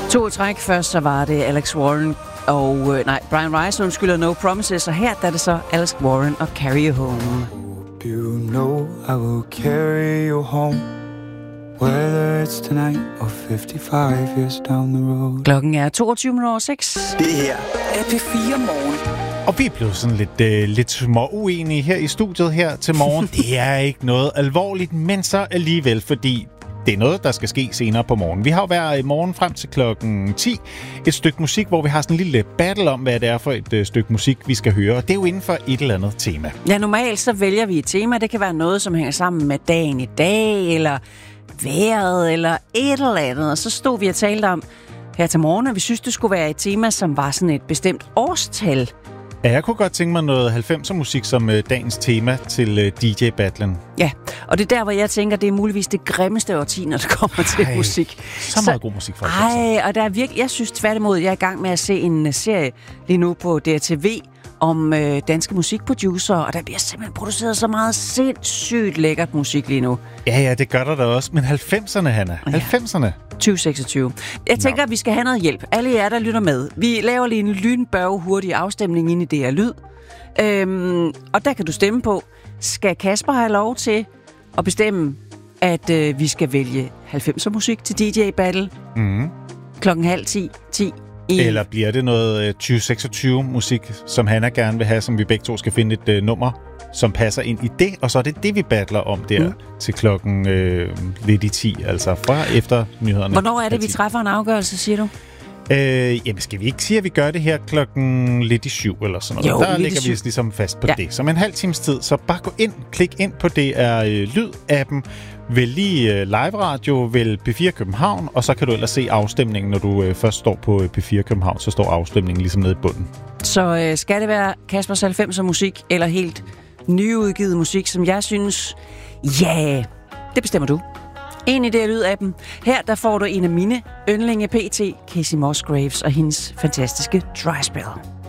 To træk. Først så var det Alex Warren og Brian Rice, undskyld, No Promises, og her der er det så Alex Warren og Carry You Home. You know I will carry you home, whether it's tonight or 55 years down the road. Klokken er 22:06. Det her er P4 Morgen. Og vi er blevet sådan lidt små uenige her i studiet her til morgen. Det er ikke noget alvorligt, men så alligevel, fordi det er noget, der skal ske senere på morgen. Vi har jo hver morgen frem til klokken 10 et stykke musik, hvor vi har sådan en lille battle om, hvad det er for et stykke musik, vi skal høre. Og det er jo inden for et eller andet tema. Ja, normalt så vælger vi et tema. Det kan være noget, som hænger sammen med dagen i dag, eller vejret, eller et eller andet. Og så stod vi og talte om her til morgen, og vi synes, det skulle være et tema, som var sådan et bestemt årstal. Ja, jeg kunne godt tænke mig noget 90'er musik som dagens tema til DJ-battlen. Ja, og det er der, hvor jeg tænker, det er muligvis det grimmeste årti, når det kommer til musik. Så meget god musik for 90'erne. Og der er virkelig, jeg synes tværtimod, jeg er i gang med at se en serie lige nu på DRTV om danske musikproducer, og der bliver simpelthen produceret så meget sindssygt lækkert musik lige nu. Ja, det gør der da også. Men 90'erne, Hanna. Ja. 90'erne. 2026. Jeg tænker, at vi skal have noget hjælp. Alle jer, der lytter med. Vi laver lige en lynbørge hurtig afstemning ind i DR Lyd. Og der kan du stemme på, skal Kasper have lov til at bestemme, at vi skal vælge 90'er musik til DJ Battle? Klokken 9:30. Eller bliver det noget 2026 musik, som Hanna gerne vil have, som vi begge to skal finde et nummer, som passer ind i det, og så er det vi battler om der til klokken lidt i 10, altså fra efter nyhederne. Hvornår er det, vi træffer en afgørelse, siger du? Jamen, skal vi ikke sige, at vi gør det her klokken lidt i 7 eller sådan noget? Jo, der lægger vi os ligesom fast på det. Som en halv times tid, så bare gå ind, klik ind på det er Lyd-appen, vælg lige live radio, vælg P4 København, og så kan du ellers se afstemningen, når du først står på P4 København, så står afstemningen ligesom nede i bunden. Så skal det være Kaspers 90'er musik, eller helt nyudgivet musik, som jeg synes, det bestemmer du. En i det Lyd-appen. Her der får du en af mine yndlinge PT, Casey Musgraves og hendes fantastiske Dry Spell.